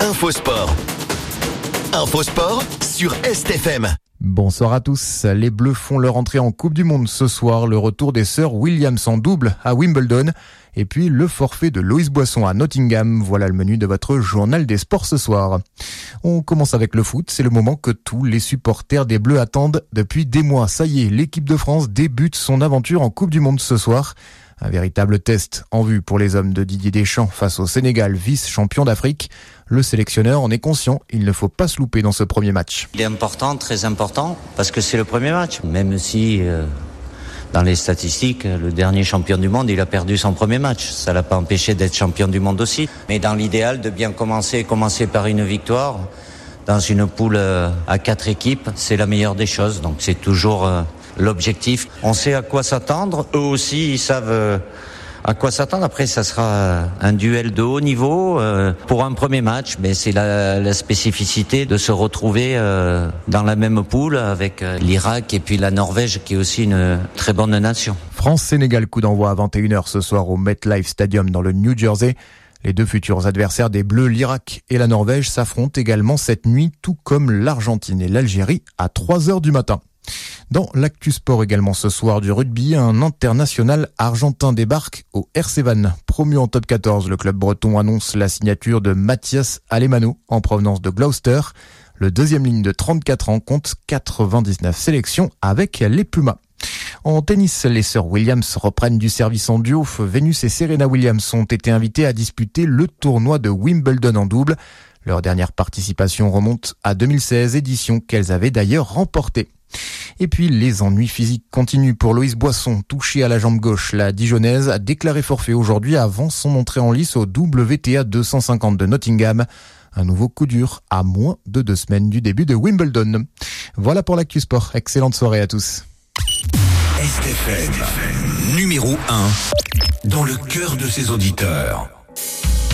Infosport. Infosport sur STFM. Bonsoir à tous. Les Bleus font leur entrée en Coupe du Monde ce soir. Le retour des sœurs Williams en double à Wimbledon. Et puis le forfait de Loïs Boisson à Nottingham. Voilà le menu de votre journal des sports ce soir. On commence avec le foot. C'est le moment que tous les supporters des Bleus attendent depuis des mois. Ça y est, l'équipe de France débute son aventure en Coupe du Monde ce soir. Un véritable test en vue pour les hommes de Didier Deschamps face au Sénégal, vice-champion d'Afrique. Le sélectionneur en est conscient, il ne faut pas se louper dans ce premier match. Il est important, très important, parce que c'est le premier match. Même si, dans les statistiques, le dernier champion du monde, il a perdu son premier match. Ça l'a pas empêché d'être champion du monde aussi. Mais dans l'idéal, de bien commencer par une victoire, dans une poule à 4 équipes, c'est la meilleure des choses. Donc c'est toujours l'objectif. On sait à quoi s'attendre. Eux aussi, ils savent à quoi s'attendre. Après, ça sera un duel de haut niveau pour un premier match. Mais c'est la spécificité de se retrouver dans la même poule avec l'Irak et puis la Norvège, qui est aussi une très bonne nation. France-Sénégal, coup d'envoi à 21h ce soir au MetLife Stadium dans le New Jersey. Les deux futurs adversaires des Bleus, l'Irak et la Norvège, s'affrontent également cette nuit, tout comme l'Argentine et l'Algérie à 3h du matin. Dans l'actu sport également ce soir du rugby, un international argentin débarque au RC Vannes. Promu en top 14, le club breton annonce la signature de Mathias Alemano en provenance de Gloucester. Le deuxième ligne de 34 ans compte 99 sélections avec les Pumas. En tennis, les sœurs Williams reprennent du service en duo. Venus et Serena Williams ont été invitées à disputer le tournoi de Wimbledon en double. Leur dernière participation remonte à 2016, édition qu'elles avaient d'ailleurs remportée. Et puis les ennuis physiques continuent pour Loïs Boisson, touché à la jambe gauche. La Dijonnaise a déclaré forfait aujourd'hui avant son entrée en lice au WTA 250 de Nottingham. Un nouveau coup dur à moins de 2 semaines du début de Wimbledon. Voilà pour l'actu sport. Excellente soirée à tous. STFM, numéro 1 dans le cœur de ses auditeurs.